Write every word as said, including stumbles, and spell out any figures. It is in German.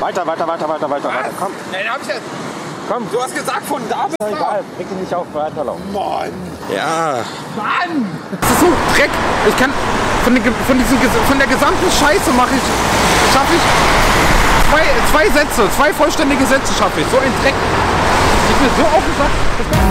Weiter, weiter, weiter, weiter, weiter, weiter. Komm. Nein, hab ich jetzt. Komm. Du hast gesagt von da bis da. Egal, reg dich nicht auf, weiterlaufen. Mann. Ja. Mann. Das ist so Dreck. Ich kann von, den, von, diesen, von der gesamten Scheiße mache ich, schaffe ich zwei, zwei Sätze, zwei vollständige Sätze schaffe ich. So ein Dreck. Ich bin so aufgesagt.